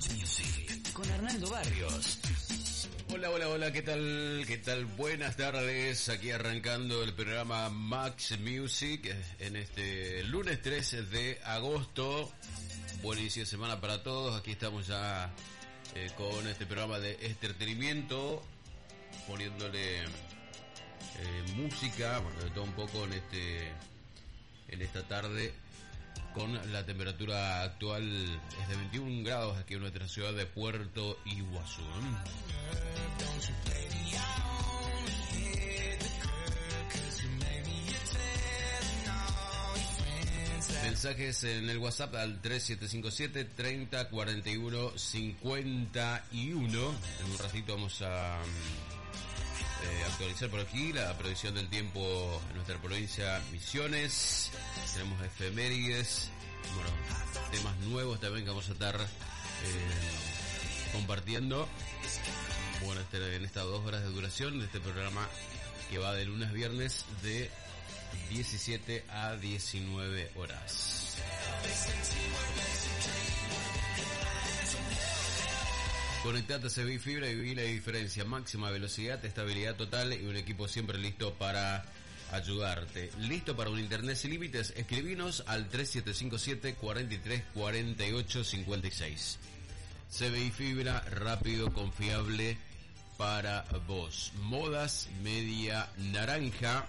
Music con Arnaldo Barrios. Hola, ¿qué tal? Buenas tardes, aquí arrancando el programa Max Music en este lunes 13 de agosto. Buen inicio de semana para todos, aquí estamos ya con este programa de entretenimiento, poniéndole música, bueno, de todo un poco en esta tarde, con la temperatura actual es de 21 grados aquí en nuestra ciudad de Puerto Iguazú. Mensajes en el WhatsApp al 3757 30 41 51. En un ratito vamos a actualizar por aquí la previsión del tiempo en nuestra provincia Misiones. Tenemos efemérides, bueno, temas nuevos también que vamos a estar compartiendo. Bueno, en estas 2 horas de duración de este programa que va de lunes a viernes de 17 a 19 horas. Conectate a CB Fibra y viví la diferencia. Máxima velocidad, estabilidad total y un equipo siempre listo para ayudarte. ¿Listo para un internet sin límites? Escribinos al 3757 43 48 56. CBI Fibra, rápido, confiable para vos. Modas Media Naranja.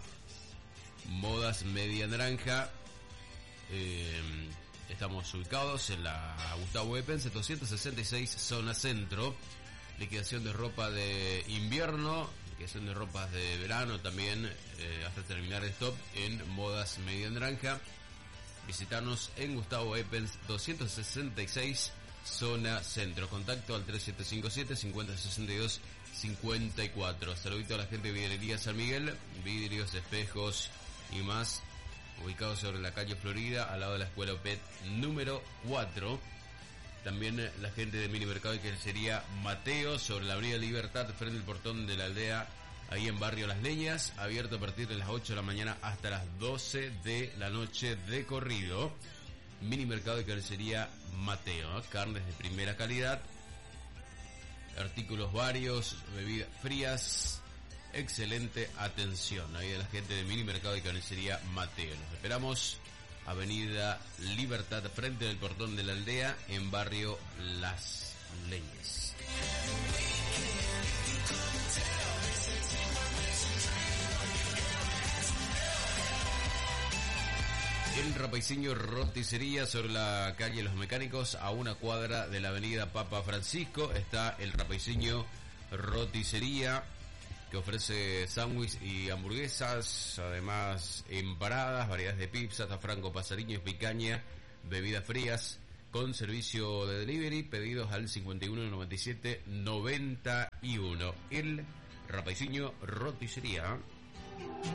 Estamos ubicados en la Gustavo Epense 266, zona centro. Liquidación de ropa de invierno, liquidación de ropas de verano también, hasta terminar el stop en Modas Media Naranja. Visitarnos en Gustavo Epense 266, zona centro. Contacto al 3757 5062 54. Saludito a la gente de Vidrería San Miguel, vidrios, espejos y más, ubicado sobre la calle Florida, al lado de la escuela OPET número 4. También la gente de Mini Mercado y Carnicería Mateo, sobre la avenida Libertad, frente al portón de la aldea, ahí en barrio Las Leñas, abierto a partir de las 8 de la mañana hasta las 12 de la noche de corrido. Mini Mercado y Carnicería Mateo, carnes de primera calidad, artículos varios, bebidas frías, excelente atención ahí de la gente de Mini Mercado y Carnicería Mateo. Nos esperamos, avenida Libertad, frente del portón de la aldea, en barrio Las Leñas. En Rapaiseño Roticería, sobre la calle Los Mecánicos, a 1 cuadra de la avenida Papa Francisco, está el Rapaiseño Roticería, que ofrece sándwiches y hamburguesas, además empanadas, variedades de pizza, franco, pasariños, picaña, bebidas frías, con servicio de delivery, pedidos al 51 97 91. El Rapaiseño Roticería.